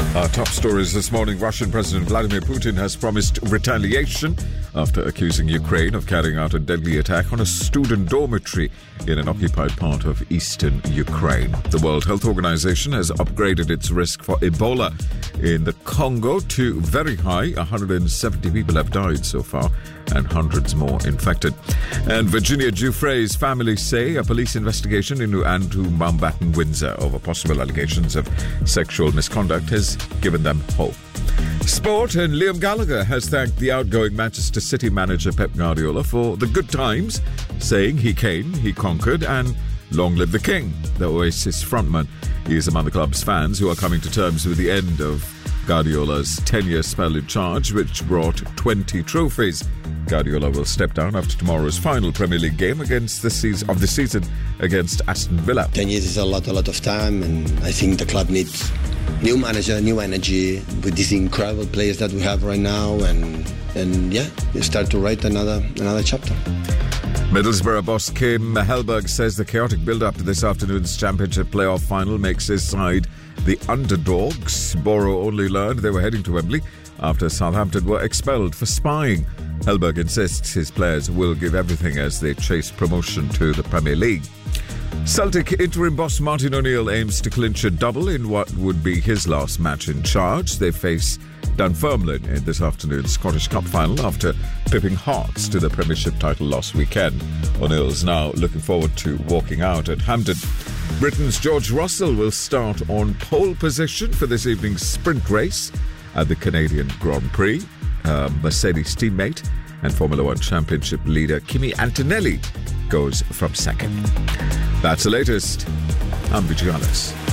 Our top stories this morning. Russian President Vladimir Putin has promised retaliation after accusing Ukraine of carrying out a deadly attack on a student dormitory in an occupied part of eastern Ukraine. The World Health Organization has upgraded its risk for Ebola in the Congo to very high. 170 people have died so far and hundreds more infected. And Virginia Giuffre's family say a police investigation into Andrew Mountbatten Windsor over possible allegations of sexual misconduct has given them hope. Sport, and Liam Gallagher has thanked the outgoing Manchester City manager Pep Guardiola for the good times, saying he came, he conquered, and long live the king. The Oasis frontman is among the club's fans who are coming to terms with the end of Guardiola's 10-year spell in charge, which brought 20 trophies. Guardiola will step down after tomorrow's final Premier League game against the season against Aston Villa. 10 years is a lot of time, and I think the club needs new manager, new energy with these incredible players that we have right now, and you start to write another chapter. Middlesbrough boss Kim Hellberg says the chaotic build-up to this afternoon's Championship playoff final makes his side the underdogs. Borough only learned they were heading to Wembley after Southampton were expelled for spying. Hellberg insists his players will give everything as they chase promotion to the Premier League. Celtic interim boss Martin O'Neill aims to clinch a double in what would be his last match in charge. They face Dunfermline in this afternoon's Scottish Cup final after pipping Hearts to the Premiership title last weekend. O'Neill's now looking forward to walking out at Hampden. Britain's George Russell will start on pole position for this evening's sprint race at the Canadian Grand Prix. Mercedes teammate and Formula One Championship leader Kimi Antonelli goes from second. That's the latest. I'm Vijay Alice.